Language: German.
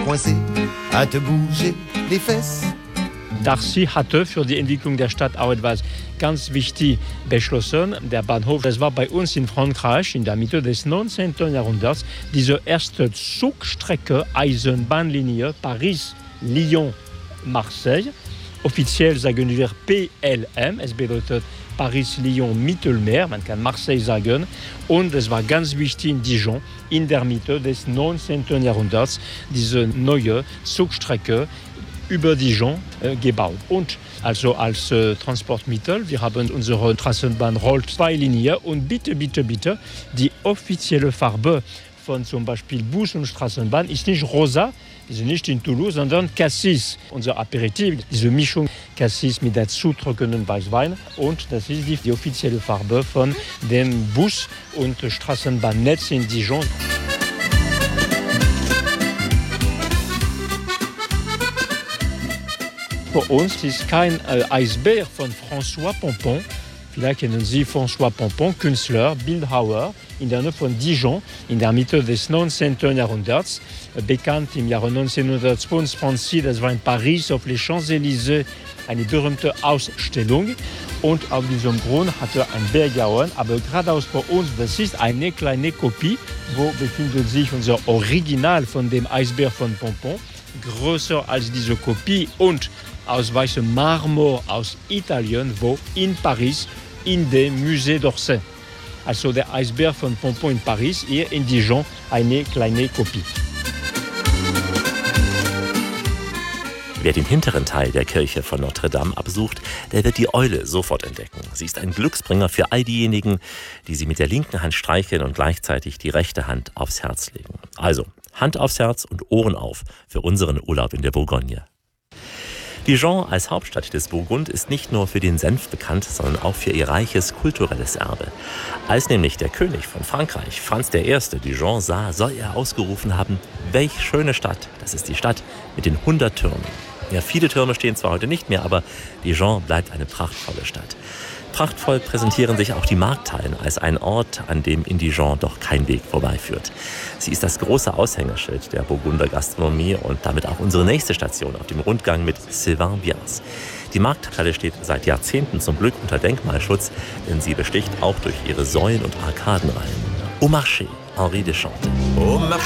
coincé à te bouger les fesses. Darcy hatte für die Entwicklung der Stadt auch etwas ganz wichtig beschlossen. Der Bahnhof, das war bei uns in Frankreich in der Mitte des 19. Jahrhunderts diese erste Zugstrecke, Eisenbahnlinie Paris-Lyon-Marseille. Offiziell sagen wir PLM, es bedeutet Paris-Lyon-Mittelmeer, man kann Marseille sagen. Und es war ganz wichtig in Dijon, in der Mitte des 19. Jahrhunderts, diese neue Zugstrecke über Dijon gebaut. Und also als Transportmittel, wir haben unsere Straßenbahn rollt 2 Linien und bitte, die offizielle Farbe von zum Beispiel Bus und Straßenbahn ist nicht rosa, wir sind nicht in Toulouse, sondern Cassis. Unser Aperitif, diese Mischung Cassis mit dazu trockenen Weißwein und das ist die offizielle Farbe von dem Bus- und Straßenbahnnetz in Dijon. Für uns ist kein Eisbär von François Pompon. Vielleicht kennen Sie François Pompon, Künstler, Bildhauer in der Nähe von Dijon, in der Mitte des 19. Jahrhunderts. Bekannt im Jahre 1922, das war in Paris auf les Champs-Élysées eine berühmte Ausstellung. Und auf diesem Grund hat er ein Berg gehauen. Aber geradeaus vor uns, das ist eine kleine Kopie, wo befindet sich unser Original von dem Eisbär von Pompon. Größer als diese Kopie und aus weißem Marmor aus Italien, wo in Paris, in dem Musée d'Orsay. Also der Eisbär von Pompon in Paris, hier in Dijon eine kleine Kopie. Wer den hinteren Teil der Kirche von Notre Dame absucht, der wird die Eule sofort entdecken. Sie ist ein Glücksbringer für all diejenigen, die sie mit der linken Hand streicheln und gleichzeitig die rechte Hand aufs Herz legen. Also Hand aufs Herz und Ohren auf für unseren Urlaub in der Bourgogne. Dijon als Hauptstadt des Burgund ist nicht nur für den Senf bekannt, sondern auch für ihr reiches kulturelles Erbe. Als nämlich der König von Frankreich, Franz I., Dijon sah, soll er ausgerufen haben, welch schöne Stadt, das ist die Stadt mit den 100 Türmen. Ja, viele Türme stehen zwar heute nicht mehr, aber Dijon bleibt eine prachtvolle Stadt. Prachtvoll präsentieren sich auch die Markthallen als ein Ort, an dem in Dijon doch kein Weg vorbeiführt. Sie ist das große Aushängeschild der Burgunder Gastronomie und damit auch unsere nächste Station auf dem Rundgang mit Sylvain Biens. Die Markthalle steht seit Jahrzehnten zum Glück unter Denkmalschutz, denn sie besticht auch durch ihre Säulen und Arkadenreihen. Au marché, Henri Deschamps.